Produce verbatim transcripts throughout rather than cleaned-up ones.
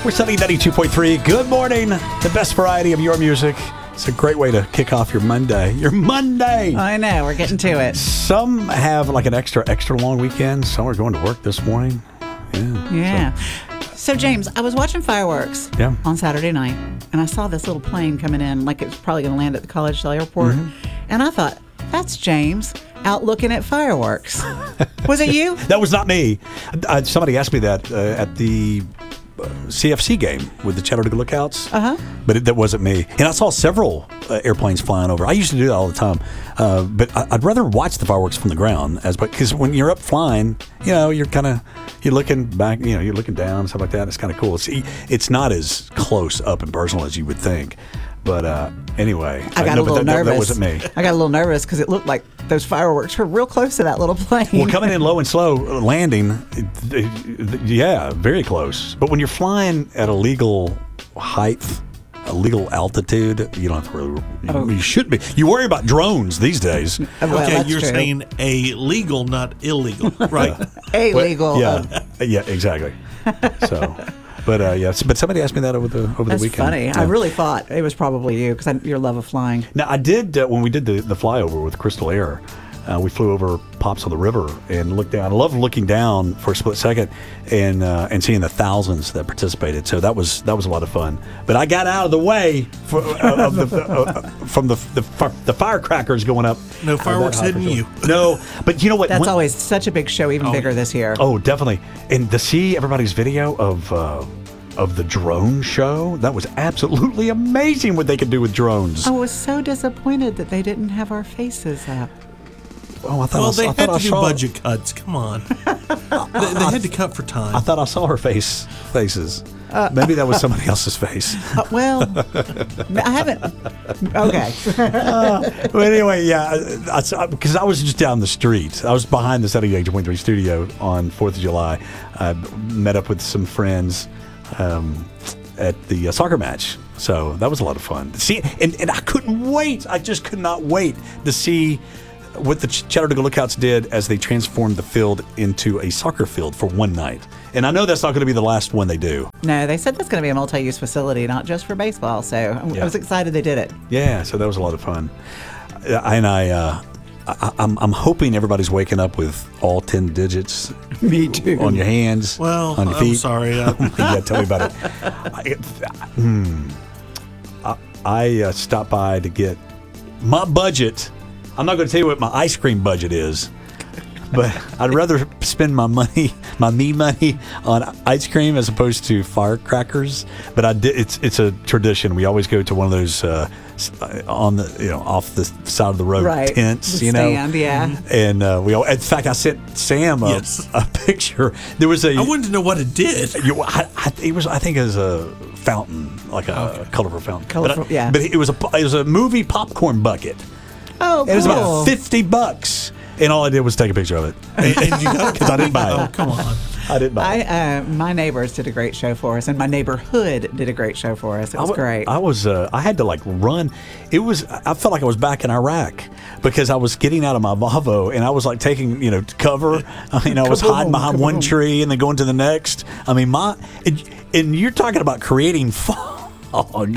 We're Sunny ninety-two point three. Good morning. The best variety of your music. It's a great way to kick off your Monday. Your Monday! I know. We're getting to it. Some have like an extra, extra long weekend. Some are going to work this morning. Yeah. Yeah. So, so James, I was watching fireworks Yeah. on Saturday night, and I saw this little plane coming in like it was probably going to land at the College Airport. Mm-hmm. And I thought, that's James out looking at fireworks. Was it you? That was not me. Uh, somebody asked me that uh, at the uh, C F C game with the Chattanooga Lookouts. Uh-huh. But it, that wasn't me. And I saw several uh, airplanes flying over. I used to do that all the time. Uh, but I, I'd rather watch the fireworks from the ground, as because when you're up flying, you know, you're kind of you're looking back, you know, you're looking down and stuff like that. It's kind of cool. It's it's not as close up and personal as you would think. But uh, anyway, I got no, a little that, that, nervous. that wasn't me. I got a little nervous because it looked like those fireworks were real close to that little plane. Well, coming in low and slow, landing, it- it- yeah, very close. But when you're flying at a legal height, a legal altitude, you don't have to really. Oh. You should be. You worry about drones these days. Well, Okay, that's you're true. saying a legal, not illegal, right? illegal. Yeah, yeah, exactly. So, but uh, yeah, but somebody asked me that over the over That's the weekend. funny. Yeah. I really thought it was probably you because your love of flying. Now, I did, uh, when we did the, the flyover with Crystal Air, uh, we flew over Pops on the River and looked down. I love looking down for a split second and uh, and seeing the thousands that participated. So that was that was a lot of fun. But I got out of the way for, uh, of the, uh, from the, the the firecrackers going up. No Uh, that fireworks high hitting for sure. you. No, but you know what? That's When- always such a big show, even Oh, bigger this year. Oh, definitely. And to see everybody's video of uh, of the drone show, that was absolutely amazing what they could do with drones. I was so disappointed that they didn't have our faces up. Oh, I thought Well, I, they I had thought I to do saw, budget cuts. Come on. they, they had to cut for time. I thought I saw her face faces. Maybe that was somebody else's face. Uh, well, I haven't. Okay. But anyway, yeah, because I, I was just down the street. I was behind the seventy-eight point three studio on fourth of July. I met up with some friends um, at the uh, soccer match. So that was a lot of fun. See, and, and I couldn't wait. I just could not wait to see what the Ch- Chattanooga Lookouts did as they transformed the field into a soccer field for one night. And I know that's not going to be the last one they do. No, they said that's going to be a multi-use facility, not just for baseball. So I Yeah. was excited they did it. Yeah, so that was a lot of fun. Uh, And I, uh, I I'm, I'm hoping everybody's waking up with all ten digits Me too. on your hands, well, on your I'm feet. sorry. Uh, Yeah, tell me about it. I, hmm. I, I uh, stopped by to get my budget. I'm not going to tell you what my ice cream budget is, but I'd rather spend my money, my me money, on ice cream as opposed to firecrackers. But I did. It's it's a tradition. We always go to one of those uh, s- on the you know off the side of the road Right. tents. The You know, stand, yeah. And uh, we all. In fact, I sent Sam a, Yes. a picture. There was a. I wanted to know what it did. You, I, I, it was, I think, it was a fountain, like a colorful fountain. Colorful, but I- yeah. But it was a, it was a movie popcorn bucket. Oh, It was about cool. fifty bucks, and all I did was take a picture of it And, and you got because I didn't buy Oh, it. come on. I didn't buy I, it. uh, my neighbors did a great show for us, and my neighborhood did a great show for us. It was I wa- great. I was, uh, I had to like run. It was, I felt like I was back in Iraq because I was getting out of my Volvo and I was like taking, you know, cover. I mean, I was Kaboom, hiding behind one kaboom. tree and then going to the next. I mean, my, and, and you're talking about creating fog.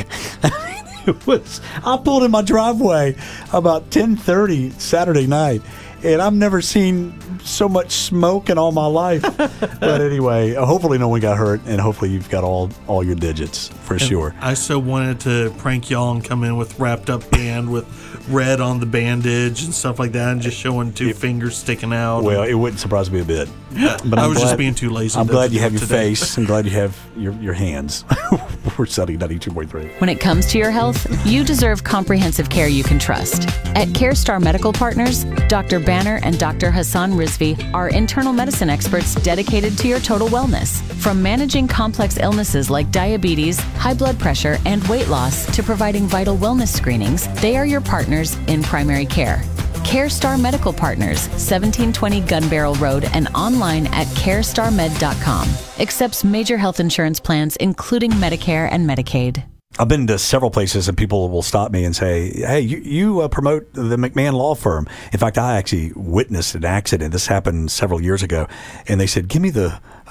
It was, I pulled in my driveway about ten thirty Saturday night, and I've never seen so much smoke in all my life. But anyway, uh, hopefully no one got hurt, and hopefully you've got all, all your digits for sure. I so wanted to prank y'all and come in with wrapped up band with red on the bandage and stuff like that, and just showing two fingers sticking out. Well, it wouldn't surprise me a bit. But I I'm was glad- just being too lazy. I'm to glad do you have it your today. face. I'm glad you have your, your hands. We're Sunny ninety-two point three. When it comes to your health, you deserve comprehensive care you can trust. At CareStar Medical Partners, Doctor Banner and Doctor Hassan Rizvi are internal medicine experts dedicated to your total wellness. From managing complex illnesses like diabetes, high blood pressure, and weight loss to providing vital wellness screenings, they are your partners in primary care. CareStar Medical Partners, seventeen twenty Gun Barrel Road, and online at care star med dot com. Accepts major health insurance plans, including Medicare and Medicaid. I've been to several places and people will stop me and say, hey, you, you uh, promote the McMahon Law Firm. In fact, I actually witnessed an accident. This happened several years ago. And they said, give me the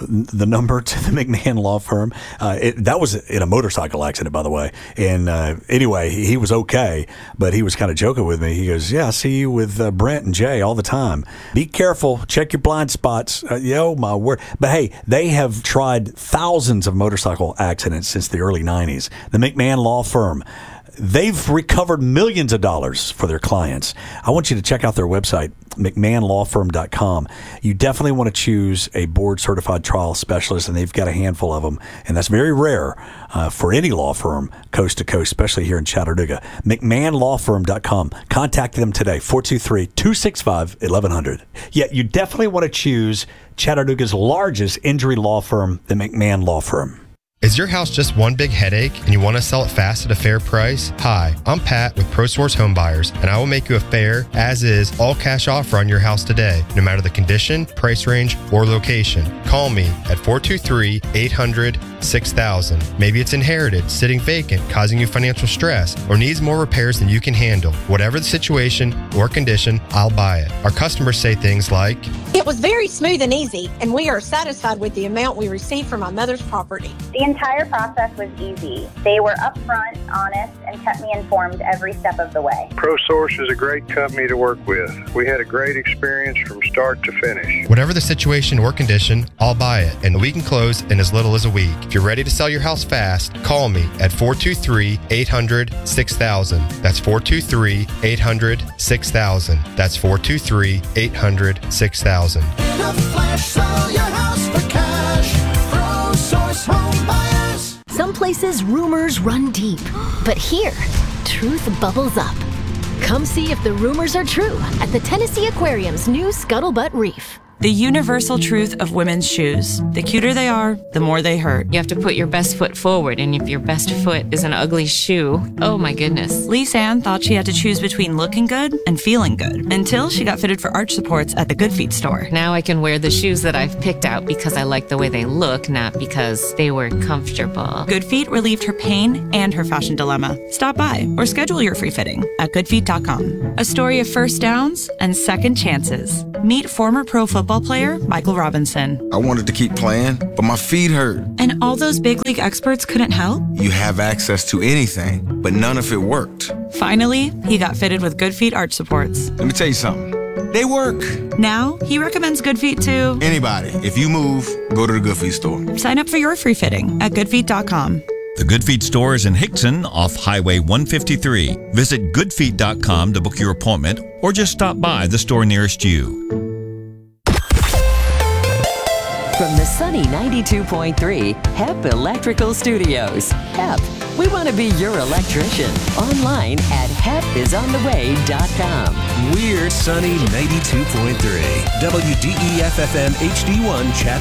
the number to the McMahon Law Firm. Uh, it, that was in a motorcycle accident, by the way. And uh, anyway, he, he was okay, but he was kind of joking with me. He goes, yeah, I see you with uh, Brent and Jay all the time. Be careful. Check your blind spots. Uh, yo, my word. But hey, they have tried thousands of motorcycle accidents since the early nineties. The McMahon Law Firm. They've recovered millions of dollars for their clients. I want you to check out their website, mcmahon law firm dot com. You definitely want to choose a board-certified trial specialist, and they've got a handful of them, and that's very rare uh, for any law firm coast to coast, especially here in Chattanooga. mcmahon law firm dot com. Contact them today, four two three, two six five, eleven hundred. Yeah, you definitely want to choose Chattanooga's largest injury law firm, the McMahon Law Firm. Is your house just one big headache and you want to sell it fast at a fair price? Hi, I'm Pat with ProSource Home Buyers, and I will make you a fair, as-is, all-cash offer on your house today, no matter the condition, price range, or location. Call me at four two three, eight hundred, six thousand. Maybe it's inherited, sitting vacant, causing you financial stress, or needs more repairs than you can handle. Whatever the situation or condition, I'll buy it. Our customers say things like, "It was very smooth and easy, and we are satisfied with the amount we received from my mother's property." The entire process was easy. They were upfront, honest, and kept me informed every step of the way. ProSource is a great company to work with. We had a great experience from start to finish. Whatever the situation or condition, I'll buy it, and we can close in as little as a week. If you're ready to sell your house fast, call me at four two three, eight hundred, six thousand. That's four two three, eight hundred, six thousand. That's four two three, eight hundred, six thousand. In a flash, sell your house for cash. ProSource Home Buyers. Some places rumors run deep, but here, truth bubbles up. Come see if the rumors are true at the Tennessee Aquarium's new Scuttlebutt Reef. The universal truth of women's shoes. The cuter they are, the more they hurt. You have to put your best foot forward, and if your best foot is an ugly shoe, oh my goodness. Lise Ann thought she had to choose between looking good and feeling good until she got fitted for arch supports at the Good Feet store. Now I can wear the shoes that I've picked out because I like the way they look, not because they were comfortable. Good Feet relieved her pain and her fashion dilemma. Stop by or schedule your free fitting at good feet dot com. A story of first downs and second chances. Meet former pro football player Michael Robinson. I wanted to keep playing, but my feet hurt. And all those big league experts couldn't help? You have access to anything, but none of it worked. Finally, he got fitted with Good Feet arch supports. Let me tell you something. They work. Now, he recommends Good Feet to anybody. If you move, go to the Good Feet store. Sign up for your free fitting at good feet dot com. The Good Feet store is in Hickson off Highway one fifty-three. Visit good feet dot com to book your appointment or just stop by the store nearest you. From the sunny ninety-two point three H E P Electrical Studios. H E P, we want to be your electrician. Online at hep is on the way dot com. We're sunny ninety-two point three W D E F F M H D one Chattanooga.